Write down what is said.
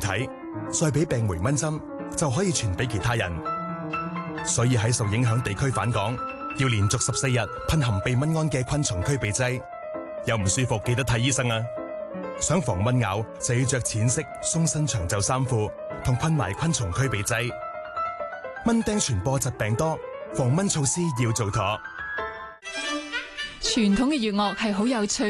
體，再俾病回蚊針，就可以傳俾其他人。所以喺受影響地區返港，要連續14日噴含避蚊胺嘅昆蟲驅避劑。有唔舒服記得睇醫生啊！想防蚊咬就要着淺色鬆身長袖衫褲，同噴埋昆蟲驅避劑。蚊叮傳播疾病多，防蚊措施要做妥。 傳統嘅粵樂係好有趣。